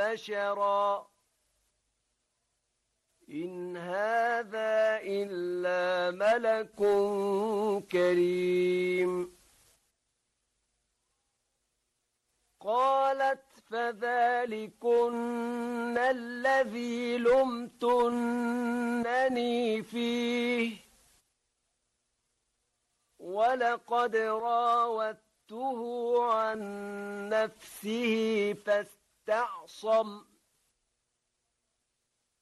بشرا إن هذا إلا ملك كريم قالت فذلكن الذي لمتنني فيه ولقد راودته عن نفسه فاستعصم